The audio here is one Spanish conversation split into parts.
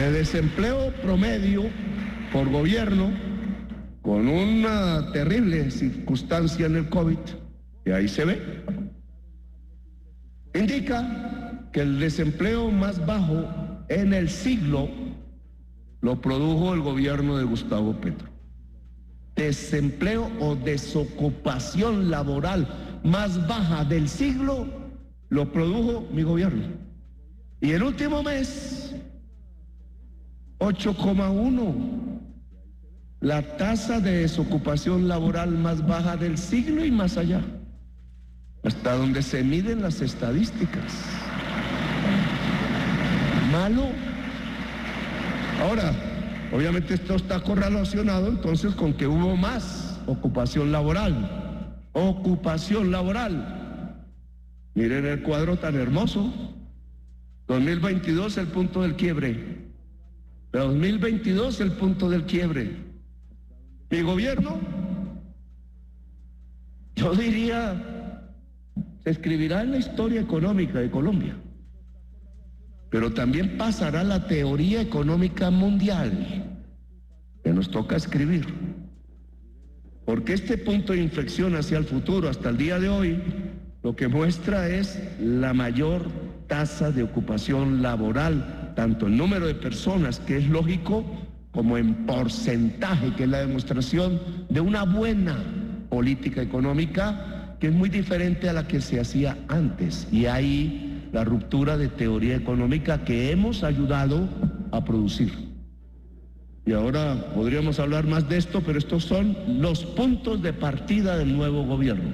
De desempleo promedio por gobierno, con una terrible circunstancia en el COVID, y ahí se ve, indica que el desempleo más bajo en el siglo lo produjo el gobierno de Gustavo Petro. Desempleo o desocupación laboral más baja del siglo lo produjo mi gobierno. Y el último mes, 8,1, la tasa de desocupación laboral más baja del siglo y más allá, hasta donde se miden las estadísticas. Malo. Ahora, obviamente esto está correlacionado entonces con que hubo más ocupación laboral. Ocupación laboral. Miren el cuadro tan hermoso. 2022 el punto del quiebre. 2022 el punto del quiebre. Mi gobierno, yo diría, se escribirá en la historia económica de Colombia, pero también pasará la teoría económica mundial que nos toca escribir. Porque este punto de inflexión hacia el futuro, hasta el día de hoy, lo que muestra es la mayor tasa de ocupación laboral, tanto en número de personas, que es lógico, como en porcentaje, que es la demostración de una buena política económica, que es muy diferente a la que se hacía antes. Y ahí la ruptura de teoría económica que hemos ayudado a producir. Y ahora podríamos hablar más de esto, pero estos son los puntos de partida del nuevo gobierno.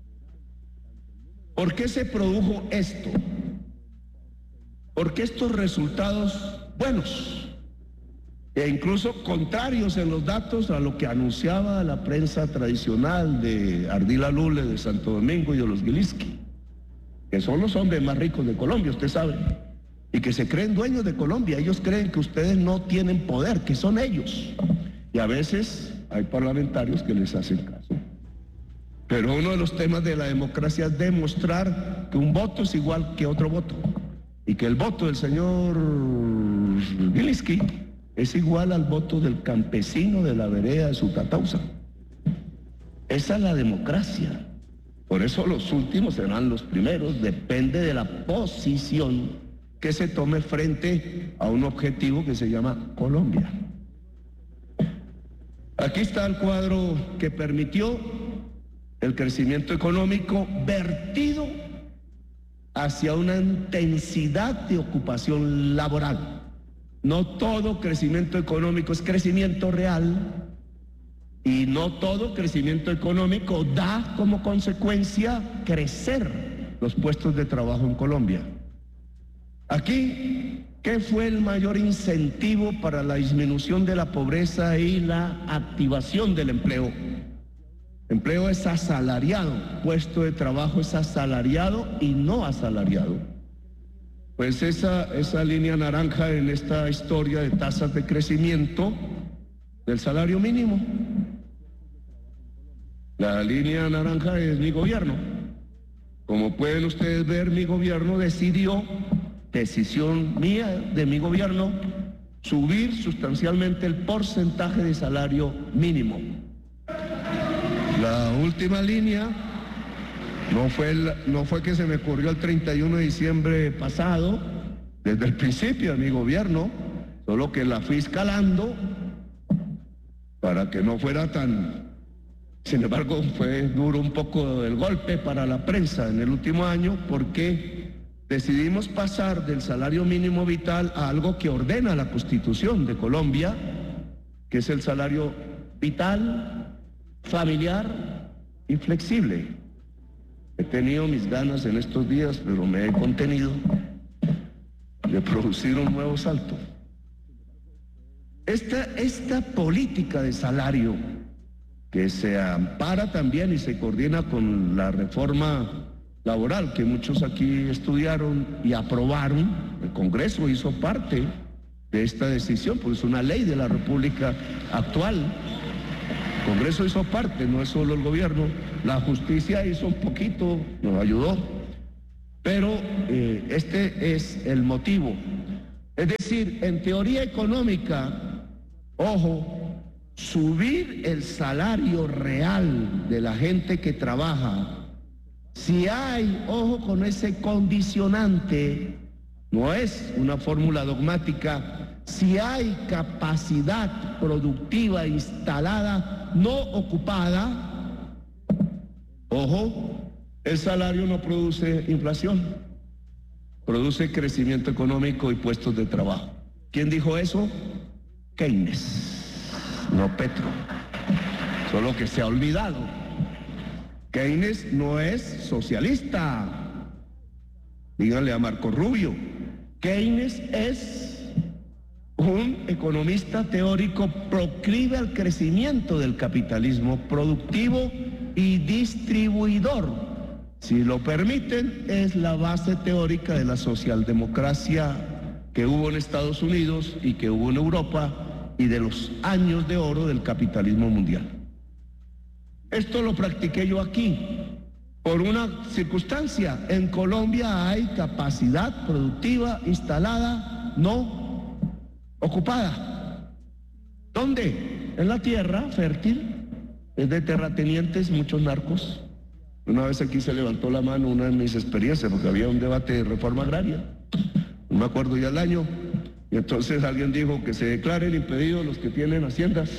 ¿Por qué se produjo esto? Porque estos resultados buenos, e incluso contrarios en los datos a lo que anunciaba la prensa tradicional de Ardila Lule, de Santo Domingo y de los Gilinski, que son los hombres más ricos de Colombia, usted sabe, y que se creen dueños de Colombia. Ellos creen que ustedes no tienen poder, que son ellos. Y a veces hay parlamentarios que les hacen caso. Pero uno de los temas de la democracia es demostrar que un voto es igual que otro voto, y que el voto del señor Gilinski es igual al voto del campesino de la vereda de Sutatausa. Esa es la democracia. Por eso los últimos serán los primeros, depende de la posición que se tome frente a un objetivo que se llama Colombia. Aquí está el cuadro que permitió el crecimiento económico vertido hacia una intensidad de ocupación laboral. No todo crecimiento económico es crecimiento real, y no todo crecimiento económico da como consecuencia crecer los puestos de trabajo en Colombia. Aquí, ¿qué fue el mayor incentivo para la disminución de la pobreza y la activación del empleo? Empleo es asalariado, puesto de trabajo es asalariado y no asalariado. Pues esa línea naranja en esta historia de tasas de crecimiento del salario mínimo. La línea naranja es mi gobierno. Como pueden ustedes ver, mi gobierno decidió, decisión mía de mi gobierno, subir sustancialmente el porcentaje de salario mínimo. La última línea no fue que se me ocurrió el 31 de diciembre pasado, desde el principio de mi gobierno, solo que la fui escalando para que no fuera tan... Sin embargo, fue duro un poco el golpe para la prensa en el último año, porque decidimos pasar del salario mínimo vital a algo que ordena la Constitución de Colombia, que es el salario vital, familiar y flexible. He tenido mis ganas en estos días, pero me he contenido de producir un nuevo salto. Esta política de salario, que se ampara también y se coordina con la reforma laboral que muchos aquí estudiaron y aprobaron, el Congreso hizo parte de esta decisión, porque es una ley de la República actual. El Congreso hizo parte, no es solo el gobierno. La justicia hizo un poquito, nos ayudó, pero este es el motivo. Es decir, en teoría económica, ojo, subir el salario real de la gente que trabaja, si hay, ojo con ese condicionante, no es una fórmula dogmática, si hay capacidad productiva instalada no ocupada, ojo, el salario no produce inflación, produce crecimiento económico y puestos de trabajo. ¿Quién dijo eso? Keynes, no Petro, solo que se ha olvidado. Keynes no es socialista. Díganle a Marco Rubio. Keynes es un economista teórico proclive al crecimiento del capitalismo productivo y distribuidor. Si lo permiten, es la base teórica de la socialdemocracia que hubo en Estados Unidos y que hubo en Europa y de los años de oro del capitalismo mundial. Esto lo practiqué yo aquí por una circunstancia. En Colombia hay capacidad productiva instalada no ocupada. ¿Dónde? En la tierra fértil. Es de terratenientes, muchos narcos. Una vez aquí se levantó la mano una de mis experiencias porque había un debate de reforma agraria. No me acuerdo ya el año. Y entonces alguien dijo que se declaren impedidos los que tienen haciendas.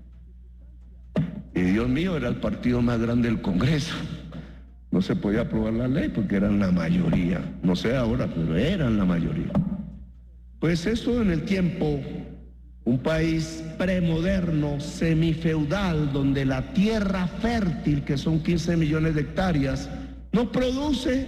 Y Dios mío, era el partido más grande del Congreso. No se podía aprobar la ley porque eran la mayoría. No sé ahora, pero eran la mayoría. Pues eso en el tiempo, un país premoderno, semifeudal, donde la tierra fértil, que son 15 millones de hectáreas, no produce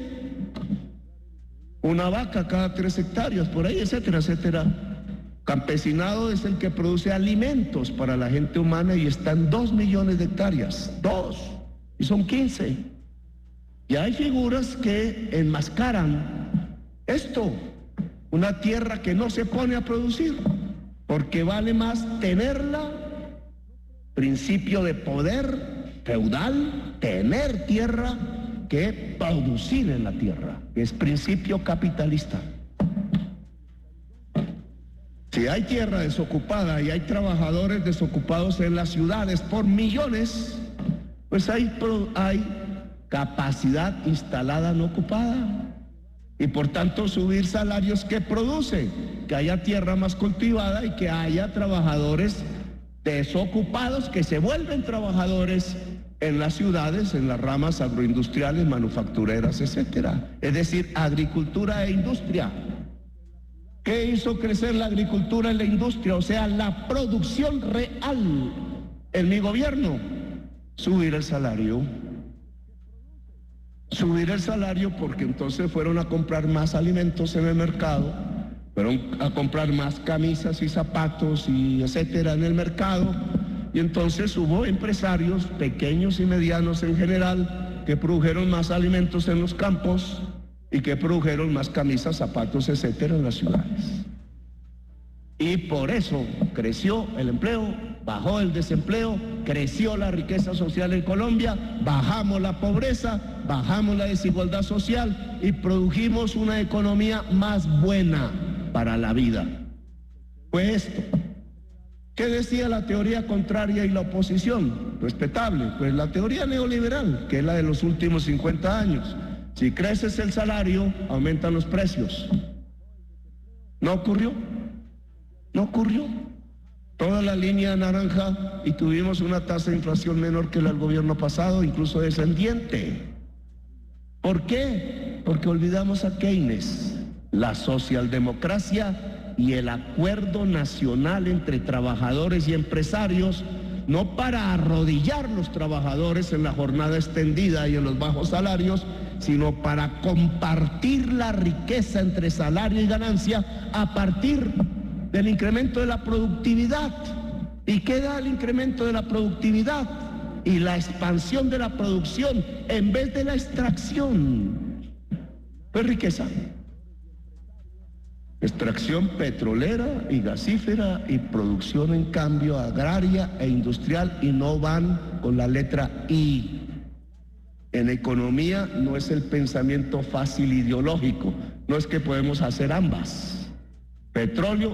una vaca cada 3 hectáreas, por ahí, etcétera, etcétera. Campesinado es el que produce alimentos para la gente humana y están 2 millones de hectáreas, 2, y son 15. Y hay figuras que enmascaran esto, una tierra que no se pone a producir, porque vale más tenerla, principio de poder feudal, tener tierra, que producir en la tierra, que es principio capitalista. Si hay tierra desocupada y hay trabajadores desocupados en las ciudades por millones, pues hay capacidad instalada no ocupada. Y por tanto subir salarios que produce, que haya tierra más cultivada y que haya trabajadores desocupados que se vuelven trabajadores en las ciudades, en las ramas agroindustriales, manufactureras, etcétera. Es decir, agricultura e industria. ¿Qué hizo crecer la agricultura y la industria? O sea, la producción real en mi gobierno. Subir el salario. Subir el salario porque entonces fueron a comprar más alimentos en el mercado, fueron a comprar más camisas y zapatos y etcétera en el mercado, y entonces hubo empresarios pequeños y medianos en general que produjeron más alimentos en los campos y que produjeron más camisas, zapatos, etcétera, en las ciudades. Y por eso creció el empleo, bajó el desempleo, creció la riqueza social en Colombia, bajamos la pobreza, bajamos la desigualdad social y produjimos una economía más buena para la vida. Fue esto. ¿Qué decía la teoría contraria y la oposición? Respetable. Pues la teoría neoliberal, que es la de los últimos 50 años. Si creces el salario, aumentan los precios. ¿No ocurrió? No ocurrió. Toda la línea naranja y tuvimos una tasa de inflación menor que la del gobierno pasado, incluso descendiente. ¿Por qué? Porque olvidamos a Keynes, la socialdemocracia y el acuerdo nacional entre trabajadores y empresarios, no para arrodillar los trabajadores en la jornada extendida y en los bajos salarios, sino para compartir la riqueza entre salario y ganancia a partir del incremento de la productividad. ¿Y qué da el incremento de la productividad? Y la expansión de la producción en vez de la extracción. Pues riqueza. Extracción petrolera y gasífera y producción en cambio agraria e industrial, y no van con la letra I. En economía no es el pensamiento fácil ideológico, no es que podemos hacer ambas. petróleo